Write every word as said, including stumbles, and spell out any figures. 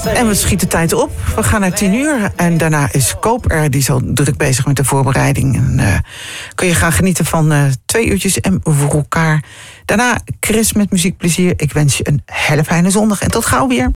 En we schieten tijd op. We gaan naar tien uur. En daarna is Koop er, die is al druk bezig met de voorbereiding. En uh, kun je gaan genieten van uh, twee uurtjes en voor elkaar. Daarna Chris met muziekplezier. Ik wens je een hele fijne zondag en tot gauw weer.